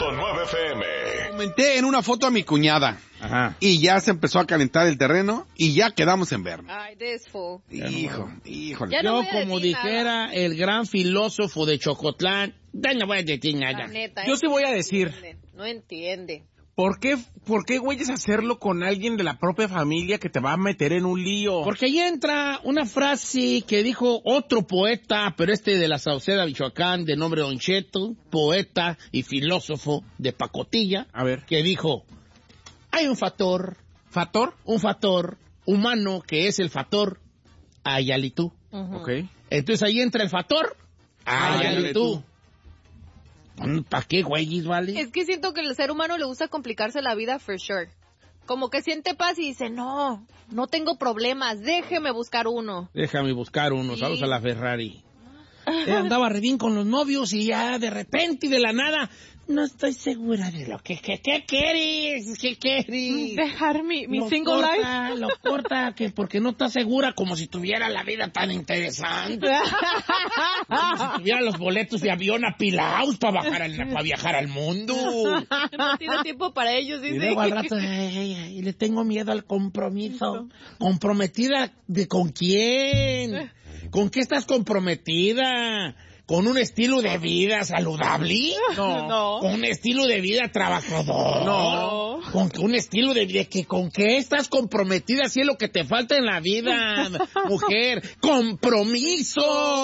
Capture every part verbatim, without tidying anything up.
punto nueve F M. Comenté en una foto a mi cuñada. Ajá. Y ya se empezó a calentar el terreno y ya quedamos en vernos. Ay, this fool. Hijo, híjole. Ya no Yo, voy a como decir dijera nada. el gran filósofo de Chocotlán, ya no voy a decir La nada. neta, Yo ¿eh? sí voy a decir. No entiende, No entiende. ¿Por qué, por qué, güeyes, hacerlo con alguien de la propia familia que te va a meter en un lío? Porque ahí entra una frase que dijo otro poeta, pero este de la Sauceda, Michoacán, de nombre Don Cheto, poeta y filósofo de pacotilla, A ver. que dijo, hay un factor, ¿Factor? un factor humano que es el factor Ayalitú. Ujú. Ok. Entonces ahí entra el factor Ayalitú. Ayalitú. ¿Para qué, güeyes, vale? Es que siento que el ser humano le gusta complicarse la vida for sure. Como que siente paz y dice, no, no tengo problemas, déjeme buscar uno. Déjame buscar uno, Sí. saludos a la Ferrari. Él andaba re bien con los novios y ya de repente y de la nada, no estoy segura de lo que, que, ¿qué quieres? ¿Qué quieres? Dejar mi, mi Lo single corta, life. Lo corta, que porque no está segura, como si tuviera la vida tan interesante. Como si tuviera los boletos de avión apilados para bajar al, para viajar al mundo. No tiene tiempo para ellos, Y dice. luego al rato, ay, ay, ay, le tengo miedo al compromiso. ¿Comprometida de con quién? ¿Con qué estás comprometida? ¿Con un estilo de vida saludable? No. No. ¿Con un estilo de vida trabajador? No. ¿Con un estilo de vida que con qué estás comprometida si es lo que te falta en la vida, mujer? ¡Compromiso!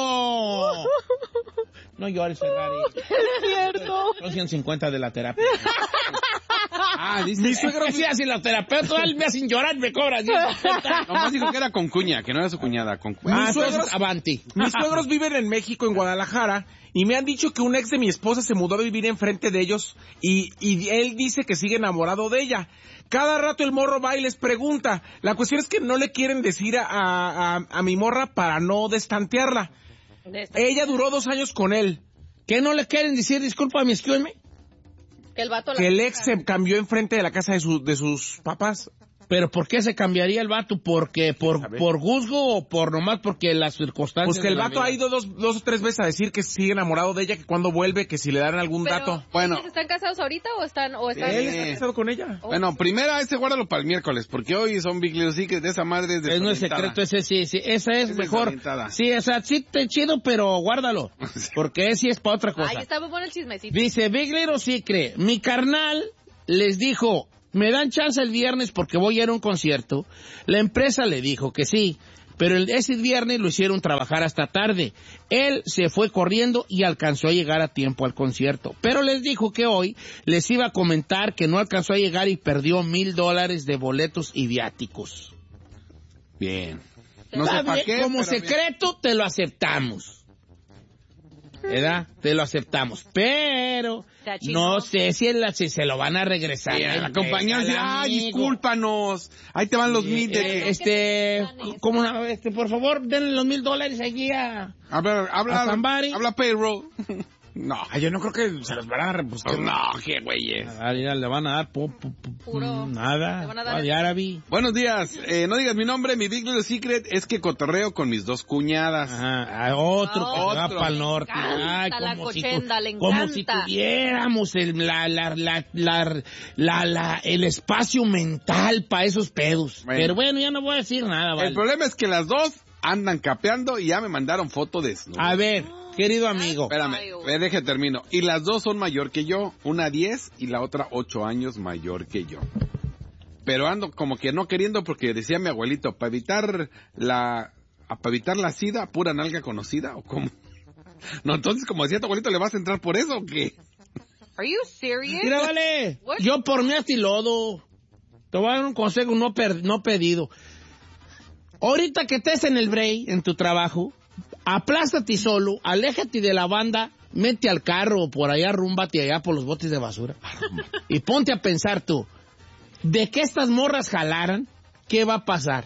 No llores, Ferrari. Es cierto. Son ciento cincuenta de la terapia. Ah, dice. Mi suegro sí, así los terapeutas me hacen llorar, me cobran ciento cincuenta. Nomás dijo que era con cuña, que no era su cuñada. Con cuña. Ah, Mis entonces, suegros- avanti. Mis suegros viven en México, en Guadalajara, y me han dicho que un ex de mi esposa se mudó a vivir enfrente de ellos y, y él dice que sigue enamorado de ella. Cada rato el morro va y les pregunta. La cuestión es que no le quieren decir a, a, a mi morra para no destantearla. Ella duró dos años con él. ¿Qué no le quieren decir? Disculpa, mi excuse me. Que el vato la Que el ex se cambió enfrente de la casa de, su, de sus papás. ¿Pero por qué se cambiaría el vato? ¿Porque por, por juzgo o por nomás porque las circunstancias? Pues que el de la vato vida? ha ido dos, dos o tres veces a decir que sigue enamorado de ella, que cuando vuelve, que si le dan algún Pero, dato. Bueno. ¿ellos ¿están casados ahorita o están...? O están... Él está casado con ella. Bueno, primera, ese guárdalo para el miércoles, porque hoy son Big Little Secrets de esa madre es Es no es desorientada. secreto, ese sí, sí, esa es Es mejor. desorientada. Sí, esa sí te chido, pero guárdalo. Porque ese es para otra cosa. Ay, está muy bueno el chismecito. Dice Big Little Secret, mi carnal les dijo, me dan chance el viernes porque voy a ir a un concierto. La empresa le dijo que sí, pero el, ese viernes lo hicieron trabajar hasta tarde. Él se fue corriendo y alcanzó a llegar a tiempo al concierto. Pero les dijo que hoy les iba a comentar que no alcanzó a llegar y perdió mil dólares de boletos y viáticos. Bien. No Está sé para bien, qué. como pero bien. secreto te lo aceptamos. ¿Verdad? Te lo aceptamos. Pero Está chingón. no sé si, el- si se lo van a regresar. Bien, la al- compañía al dice, ay, amigo. discúlpanos. Ahí te van los mil de... Eh, este, ¿cómo, este, por favor, denle los mil dólares allí a... Habla, habla, a somebody. habla payroll. No. Ay, yo no creo que se los van a rebuscar. No, qué güeyes. Ah, mira, le van a dar pu- pu- pu- Puro- nada. le van a dar- de árabe. Buenos días. Eh, no digas mi nombre, mi Big Little Secret es que cotorreo con mis dos cuñadas. Ajá, a otro Ah, que se va otro. para el norte. Le encanta Ay, la como si, cochenda, tu- le como si encanta. tuviéramos el, la, la, la, la, la, la- el espacio mental para esos pedos. Bueno. Pero bueno, ya no voy a decir nada, vale. El problema es que las dos andan capeando y ya me mandaron foto de eso. A ver, querido amigo. Espérame, Ay, güey. ve, deje termino. Y las dos son mayor que yo, una diez y la otra ocho años mayor que yo. Pero ando como que no queriendo porque decía mi abuelito, para evitar la, para evitar la sida, pura nalga conocida, o cómo. No, entonces como decía tu abuelito, ¿le vas a entrar por eso o qué? Are you serious? Mira, vale, What? yo por mí hasta y lodo. Te voy a dar un consejo no, per- no pedido. Ahorita que estés en el break, en tu trabajo, aplástate solo, aléjate de la banda, mete al carro por allá, rúmbate allá por los botes de basura. Y ponte a pensar tú, ¿de qué estas morras jalaran? ¿Qué va a pasar?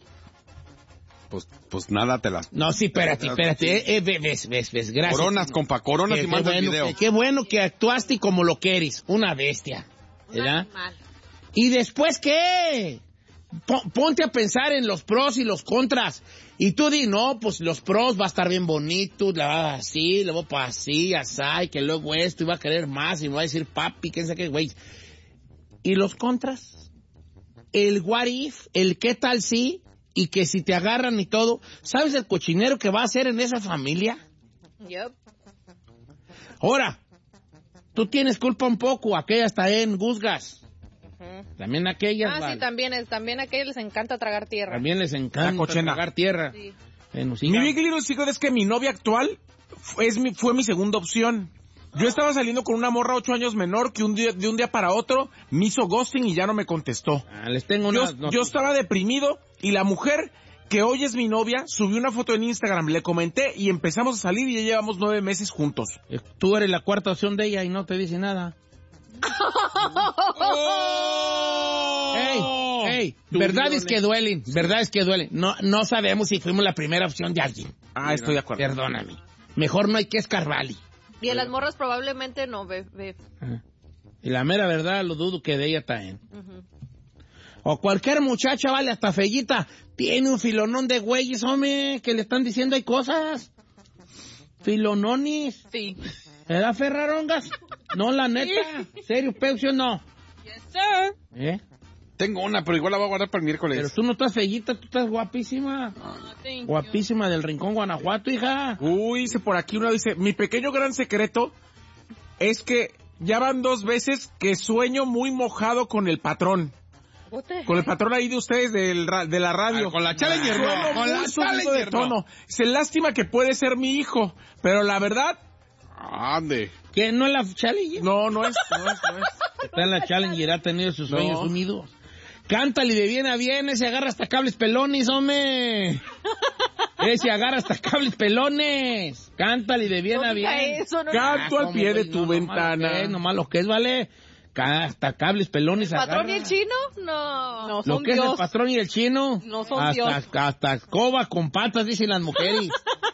Pues, pues nada, te las... No, sí, espérate, espérate. Eh, eh, ves, ves, ves, gracias. Coronas, compa, coronas Qué- y qué manda el bueno, video. que- Qué bueno que actuaste como lo que eres, una bestia. ¿Verdad? Mal. ¿Y después qué? Po- ponte a pensar en los pros y los contras. Y tú di, no, pues los pros va a estar bien bonito, la va así, luego para así, así, que luego esto, y va a querer más, y me va a decir papi, quién sabe qué, güey. ¿Y los contras? El what if, el qué tal si, y que si te agarran y todo, ¿sabes el cochinero que va a hacer en esa familia? Yep. Ahora, tú tienes culpa un poco, aquella está en Guzgas. Uh-huh. También aquellas, Ah, vale. sí, también, es, también a aquellos les encanta tragar tierra. También les La encanta cochina. tragar tierra. Sí. Bueno, Mi siga. Big Little Secret es que mi novia actual fue, es mi, fue mi segunda opción. Yo estaba saliendo con una morra ocho años menor que un día, de un día para otro me hizo ghosting y ya no me contestó. Ah, les tengo Yo, una yo noticia. estaba deprimido y la mujer que hoy es mi novia subió una foto en Instagram, le comenté y empezamos a salir y ya llevamos nueve meses juntos. Eh, Tú eres la cuarta opción de ella y no te dice nada. ¡Ey! ¡Ey! Verdad es que duelen, verdad es que duelen. No, no sabemos si fuimos la primera opción de alguien. Ah, estoy de acuerdo. Perdóname. Mejor no hay que escarbarle. Y a las morras probablemente no, ve, ve. Ajá. Y la mera verdad, lo dudo que de ella también. Uh-huh. O cualquier muchacha, vale, hasta fellita, tiene un filonón de güeyes, hombre, que le están diciendo hay cosas. Filononis. Sí. ¿Era Ferrarongas? No, la neta. ¿Serio, Peucio, no? Yes, sir. ¿Eh? Tengo una, pero igual la voy a guardar para el miércoles. Pero tú no estás fellita, tú estás guapísima. Oh, thank you. Guapísima del Rincón, Guanajuato, hija. Uy, dice por aquí uno, dice, mi pequeño gran secreto es que ya van dos veces que sueño muy mojado con el patrón. What the Con el heck? patrón ahí de ustedes del ra- de la radio. Ah, con la Challenger, no, Sueno con la muy subido de Challenger, no. tono. Se lástima que puede ser mi hijo, pero la verdad, Ande. ¿Qué? ¿No es la Challenger? no, no es, no es, no es. Está en la Challenger, ha tenido sus No. sueños unidos. Cántale de bien a bien, ese agarra hasta cables pelones, hombre. Ese agarra hasta cables pelones. Cántale de bien No a diga bien. eso, no. Canto al ¿cómo, pie de güey? tu No, nomás ventana. lo que es, nomás lo que es, vale. Ca- Hasta cables pelones ¿El patrón y agarra. el chino? No. No, Lo son que es el Dios. patrón y el chino. No son hasta, Dios. hasta escoba con patas, dicen las mujeres.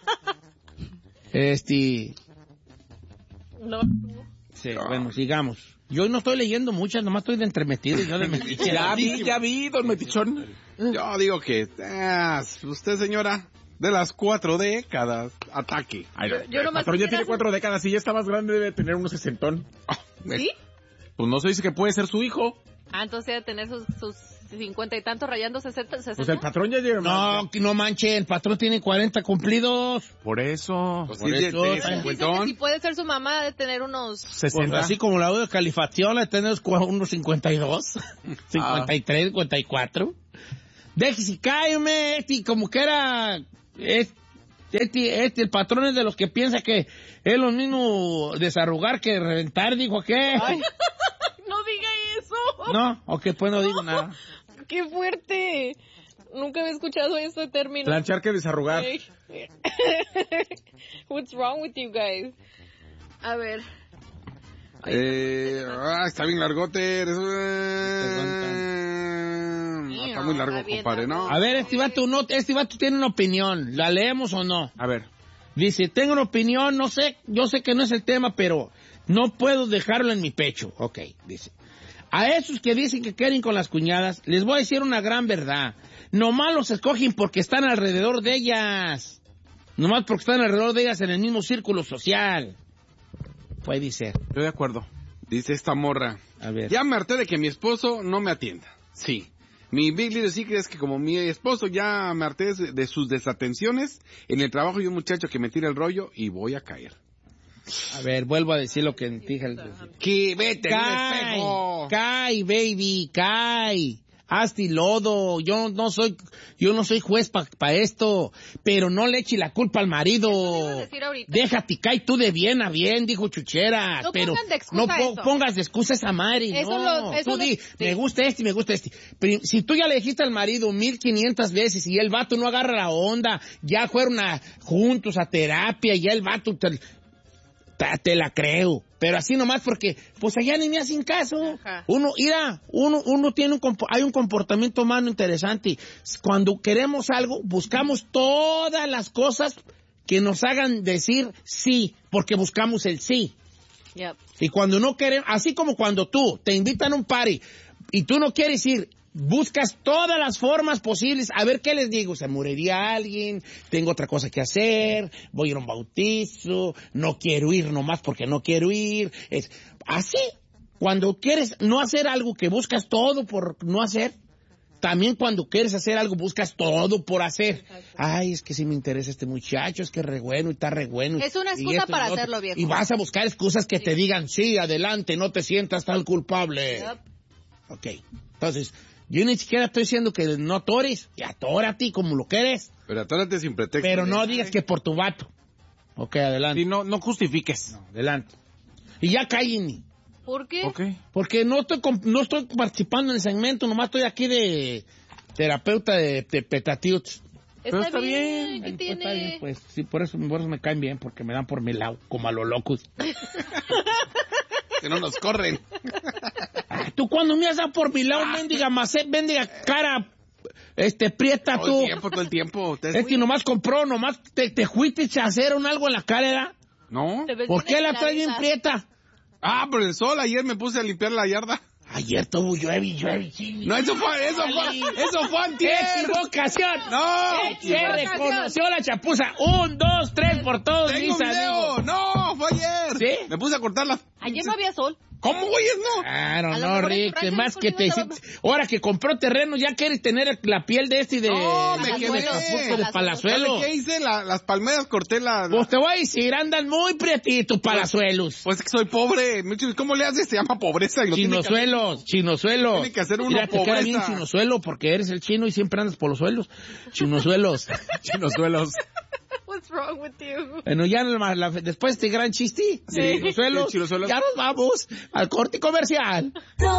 este... No. Sí, bueno, sigamos. Yo no estoy leyendo muchas, nomás estoy de entremetido. Yo de metiche. Ya vi, ya vi, don Metichón. Yo digo que, ah, usted señora, de las cuatro décadas, ataque. Ay, Yo- yo el nomás patrón ya quisiera tiene su- cuatro décadas y ya está más grande, debe tener unos sesentón. ¿Sí? Pues no se dice que puede ser su hijo. Ah, entonces debe tener sus, sus cincuenta y tantos rayando sesenta. Pues el sesenta. patrón ya llega más. No, que no manche, el patrón tiene cuarenta cumplidos. Por eso. Pues Por sí, eso, tiene sí, Pero dice cincuentón. que si puede ser su mamá, de tener unos... Pues sesenta. así como la de calificación, la tenemos cu- unos cincuenta y dos, cincuenta y tres, cincuenta y cuatro. Déjese, cállame, este, como que era, este, este, este, el patrón es de los que piensa que es lo mismo desarrugar que reventar, dijo que. Ay, no diga eso. No, ok, pues no digo nada. ¡Qué fuerte! Nunca había escuchado ese término. Planchar que desarrugar. Ay. What's wrong with you guys? A ver. Eh, ah, está bien largote. eres, eh, no, está muy largo, Está bien, compadre, ¿no? A ver, este vato, no, este vato tiene una opinión, ¿la leemos o no? A ver. Dice, tengo una opinión, no sé, yo sé que no es el tema, pero no puedo dejarlo en mi pecho. Ok, dice. A esos que dicen que quieren con las cuñadas, les voy a decir una gran verdad. Nomás los escogen porque están alrededor de ellas. Nomás porque están alrededor de ellas en el mismo círculo social. Puede ser. Estoy de acuerdo. Dice esta morra. A ver. Ya me harté de que mi esposo no me atienda. Sí. Mi Big Little Secret es que como mi esposo ya me harté de, de sus desatenciones, en el trabajo hay un muchacho que me tira el rollo y voy a caer. A ver, vuelvo a decir lo que dije. Que vete en un Cae, espejo. cae, baby, cae. Hazte lodo. Yo no soy, yo no soy juez para pa esto, pero no le eche la culpa al marido. Eso te iba a decir ahorita. Déjate, cae tú de bien a bien, dijo Chucheras. No pero pongan de excusa no po- eso. pongas de excusa esa madre. Eso no, lo- eso tú lo- di, sí. me gusta este y me gusta este. Pero si tú ya le dijiste al marido mil quinientas veces y el vato no agarra la onda, ya fueron a, juntos a terapia, ya el vato te, te, te la creo. Pero así nomás porque, pues allá ni me hacen caso. Ajá. Uno, mira, uno, uno tiene un, compo- hay un comportamiento humano interesante. Cuando queremos algo, buscamos todas las cosas que nos hagan decir sí, porque buscamos el sí. Yep. Y cuando no queremos, así como cuando tú te invitan a un party y tú no quieres ir, buscas todas las formas posibles. A ver, ¿qué les digo? Se moriría alguien, tengo otra cosa que hacer, voy a ir a un bautizo, no quiero ir nomás porque no quiero ir. Es así. Cuando quieres no hacer algo que buscas todo por no hacer, también cuando quieres hacer algo buscas todo por hacer. Ay, es que sí me interesa este muchacho, es que es re bueno y está re bueno. Es una excusa para y hacerlo, viejo. Y vas a buscar excusas que sí. te digan, sí, adelante, no te sientas tan culpable. Yep. Ok, entonces, yo ni siquiera estoy diciendo que no atores, y atórate como lo quieres. Pero atórate sin pretexto. Pero no Ay. digas que por tu vato. Ok, adelante. Y no, no justifiques. No, adelante. Y ya cállenme. ¿Por qué? Ok. Porque no estoy comp- no estoy participando en el segmento, nomás estoy aquí de terapeuta de, de petatiuts. Pero está bien. ¿Qué Pues, tiene? está bien, pues sí, por eso, por eso me caen bien, porque me dan por mi lado, como a los locos. Que no nos corren. Ah, tú cuando me has dado por mi lado, mendiga macet, mendiga cara, este, prieta Todo tú. el tiempo, todo el tiempo. Ustedes- Es que nomás compró, nomás te, te fuiste a hacer un algo en la cara, ¿era? ¿No? Te ves ¿Por bien qué la traes bien esclavizada. prieta? Ah, por el sol. Ayer me puse a limpiar la yarda. Ayer tuvo llueve, llueve, sí. No, eso fue, eso fue, eso fue antier. ¡Equivocación! No. Se reconoció la chapuza. Un, dos, tres por todos Tengo mis video. amigos. No, fue ayer. ¿Sí? Me puse a cortar las... Ayer no había sol. ¿Cómo, güeyes, no? Claro, A lo no, mejor en Rick, tu rancho más no que te consigo ahora que compró terreno, ya quieres tener la piel de este y de... No, me de- quedé. de Acapulco, de ¿Sabes Palazuelo. ¿Sabes qué hice? La- las palmeras corté la... Pues te voy a decir, andan muy prietitos palazuelos. Pues es que soy pobre. Mucho- ¿Cómo le haces? Se llama pobreza. Y lo tiene que hacer. Chinosuelos, chinosuelos. Tiene que hacer uno Mira, te queda pobreza. bien chinosuelo porque eres el chino y siempre andas por los suelos. Chinosuelos. Chinosuelos. What's wrong with you? Bueno, ya la- la- después de este gran chiste, de Sí, chinosuelos, de chinosuelos. ya nos vamos al corte comercial.